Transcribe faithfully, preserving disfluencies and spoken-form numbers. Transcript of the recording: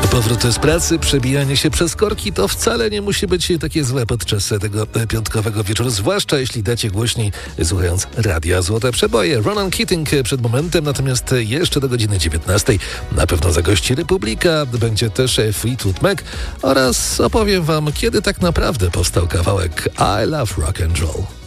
Powrót z pracy, przebijanie się przez korki to wcale nie musi być takie złe podczas tego piątkowego wieczoru, zwłaszcza jeśli dacie głośniej, słuchając radia Złote Przeboje. Ronan Keating przed momentem, natomiast jeszcze do godziny dziewiętnastej na pewno zagości Republika, będzie też Fleetwood Mac oraz opowiem wam, kiedy tak naprawdę powstał kawałek I Love Rock and Roll.